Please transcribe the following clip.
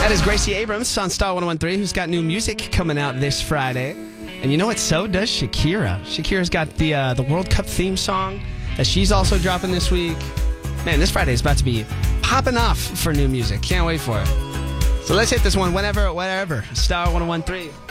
That is Gracie Abrams on Star 101.3, who's got new music coming out this Friday. And you know what? So does Shakira. Shakira's got the World Cup theme song that she's also dropping this week. Man, this Friday is about to be popping off for new music. Can't wait for it. So let's hit this one whenever, wherever. Star 101.3.